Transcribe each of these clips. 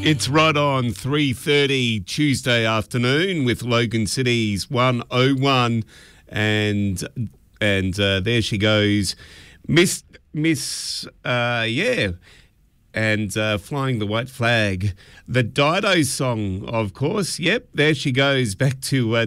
It's right on 3:30 Tuesday afternoon with Logan City's 101, and there she goes, Miss, and flying the white flag. The Dido song, of course. Yep, there she goes, back to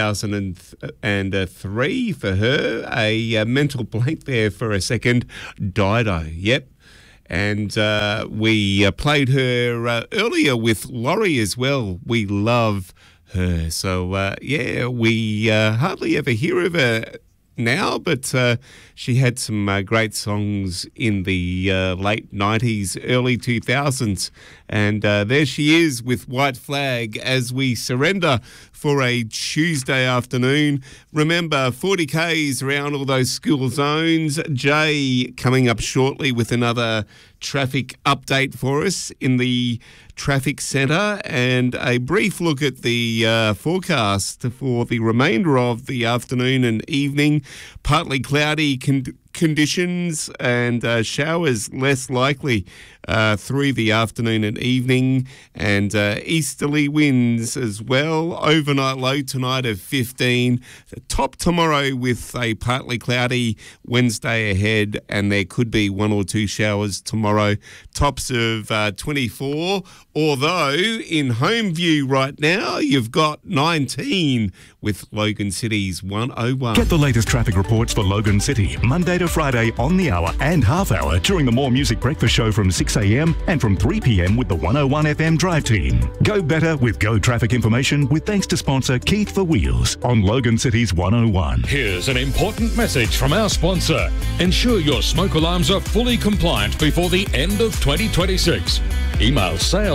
2003 for her. A mental blank there for a second. Dido, yep. And we played her earlier with Laurie as well. We love her. So, we hardly ever hear of her now, but she had some great songs in the late 90s, early 2000s. And there she is with White Flag as we surrender for a Tuesday afternoon. Remember, 40Ks around all those school zones. Jay coming up shortly with another traffic update for us in the traffic centre, and a brief look at the forecast for the remainder of the afternoon and evening. Partly cloudy conditions and showers less likely through the afternoon and evening, and easterly winds as well. Overnight low tonight of 15. Top tomorrow with a partly cloudy Wednesday ahead, and there could be one or two showers tomorrow. Tops of 24, although in home view right now you've got 19 with Logan City's 101. Get the latest traffic reports for Logan City Monday to Friday on the hour and half hour during the More Music Breakfast Show from 6 a.m. and from 3 p.m. with the 101 FM Drive Team. Go better with Go Traffic Information with thanks to sponsor Keith for Wheels on Logan City's 101. Here's an important message from our sponsor. Ensure your smoke alarms are fully compliant before the end of 2026. Email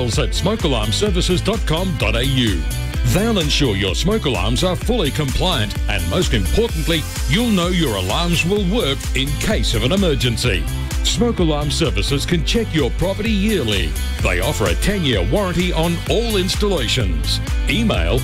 sales@smokealarmservices.com.au. They'll ensure your smoke alarms are fully compliant, and most importantly, you'll know your alarms will work in case of an emergency. Smoke Alarm Services can check your property yearly. They offer a 10-year warranty on all installations. Email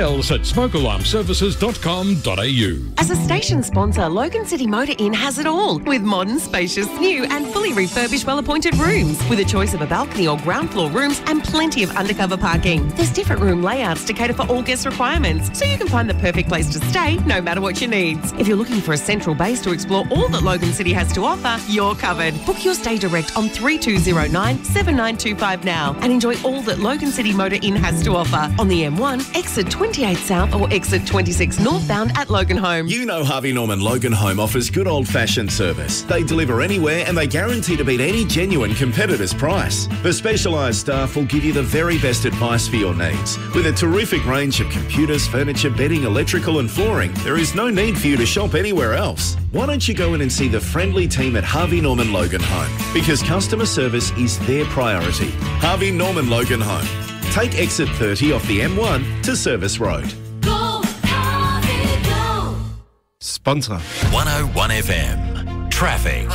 sales@smokealarmservices.com.au. As a station sponsor, Logan City Motor Inn has it all, with modern, spacious, new and fully refurbished, well-appointed rooms, with a choice of a balcony or ground floor rooms and plenty of undercover parking. There's different room layouts to cater for all guest requirements, so you can find the perfect place to stay no matter what your needs. If you're looking for a central base to explore all that Logan City has to offer, you're covered. Book your stay direct on 3209 7925 now and enjoy all that Logan City Motor Inn has to offer on the M1, exit 28 south or exit 26 northbound at Logan Home. You know Harvey Norman Logan Home offers good old-fashioned service. They deliver anywhere and they guarantee to beat any genuine competitor's price. The specialised staff will give you the very best advice for your needs. With a terrific range of computers, furniture, bedding, electrical and flooring, there is no need for you to shop anywhere else. Why don't you go in and see the friendly team at Harvey Norman Logan Home? Because customer service is their priority. Harvey Norman Logan Home. Take exit 30 off the M1 to Service Road. Go, Harvey, go. Sponsor 101 FM. Traffic.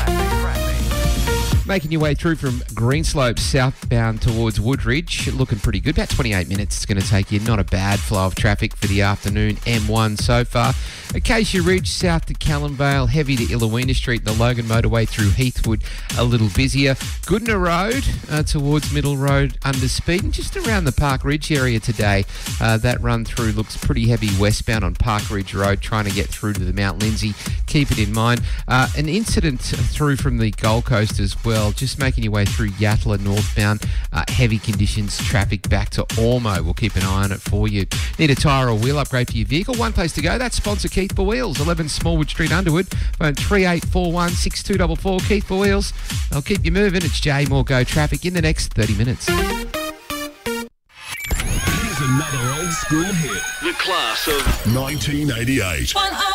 Making your way through from Greenslopes southbound towards Woodridge, looking pretty good. About 28 minutes it's going to take you. Not a bad flow of traffic for the afternoon. M1 so far. Acacia Ridge south to Callanvale, heavy to Illawina Street. The Logan motorway through Heathwood a little busier. Goodna Road towards Middle Road under speed. And just around the Park Ridge area today, that run through looks pretty heavy westbound on Park Ridge Road, trying to get through to the Mount Lindsay. Keep it in mind. An incident through from the Gold Coast as well. Just making your way through Yatala northbound. Heavy conditions, traffic back to Ormo. We'll keep an eye on it for you. Need a tyre or wheel upgrade for your vehicle? One place to go. That's sponsor Keith for Wheels, 11 Smallwood Street, Underwood. Phone 3841 6244. Keith for Wheels. They'll keep you moving. It's Jay Moore Go Traffic in the next 30 minutes. Here's another old school hit. The class of 1988.